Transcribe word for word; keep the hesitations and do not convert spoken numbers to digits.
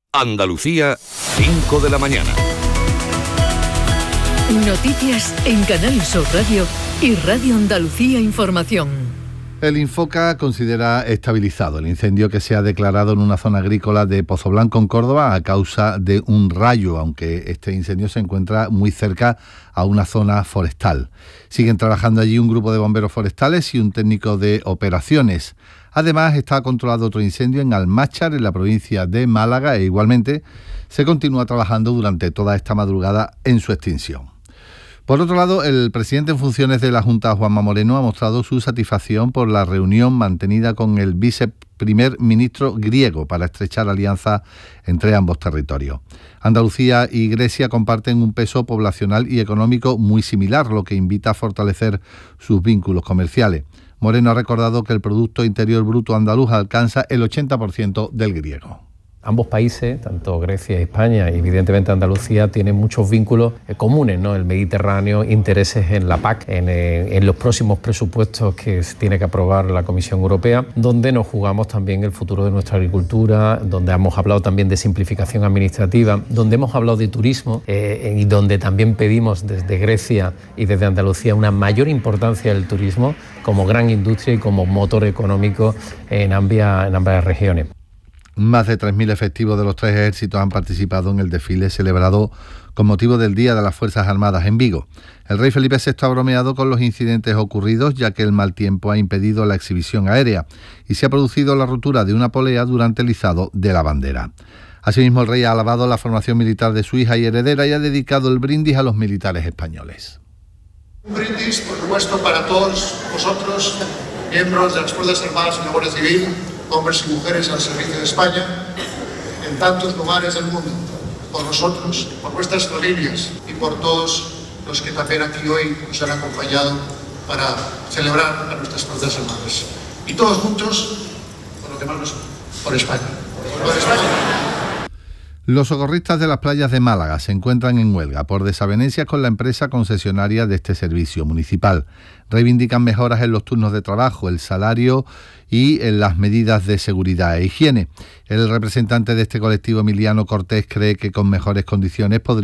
Andalucía, cinco de la mañana. Noticias en Canal Sur Radio y Radio Andalucía Información. El Infoca considera estabilizado el incendio que se ha declarado en una zona agrícola de Pozoblanco, en Córdoba, a causa de un rayo, aunque este incendio se encuentra muy cerca a una zona forestal. Siguen trabajando allí un grupo de bomberos forestales y un técnico de operaciones. Además, está controlado otro incendio en Almáchar, en la provincia de Málaga, e igualmente se continúa trabajando durante toda esta madrugada en su extinción. Por otro lado, el presidente en funciones de la Junta, Juanma Moreno, ha mostrado su satisfacción por la reunión mantenida con el viceprimer ministro griego para estrechar alianzas entre ambos territorios. Andalucía y Grecia comparten un peso poblacional y económico muy similar, lo que invita a fortalecer sus vínculos comerciales. Moreno ha recordado que el Producto Interior Bruto andaluz alcanza el ochenta por ciento del griego. Ambos países, tanto Grecia y España, y evidentemente Andalucía, tienen muchos vínculos eh, comunes, ¿no? El Mediterráneo, intereses en la P A C, en, eh, en los próximos presupuestos que se tiene que aprobar la Comisión Europea, donde nos jugamos también el futuro de nuestra agricultura, donde hemos hablado también de simplificación administrativa, donde hemos hablado de turismo eh, y donde también pedimos desde Grecia y desde Andalucía una mayor importancia del turismo como gran industria y como motor económico en ambas, en ambas regiones. Más de tres mil efectivos de los tres ejércitos han participado en el desfile celebrado con motivo del Día de las Fuerzas Armadas en Vigo. El rey Felipe sexto ha bromeado con los incidentes ocurridos, ya que el mal tiempo ha impedido la exhibición aérea y se ha producido la rotura de una polea durante el izado de la bandera. Asimismo, el rey ha alabado la formación militar de su hija y heredera y ha dedicado el brindis a los militares españoles. Un brindis, por supuesto, para todos vosotros, miembros de las Fuerzas Armadas y la Guardia Civil, hombres y mujeres al servicio de España, en tantos lugares del mundo, por nosotros, por vuestras familias y por todos los que también aquí hoy nos han acompañado para celebrar a nuestras Fuerzas Armadas. Y todos juntos, por lo que más nos... por España. Por España. Los socorristas de las playas de Málaga se encuentran en huelga por desavenencias con la empresa concesionaria de este servicio municipal. Reivindican mejoras en los turnos de trabajo, el salario y en las medidas de seguridad e higiene. El representante de este colectivo, Emiliano Cortés, cree que con mejores condiciones podría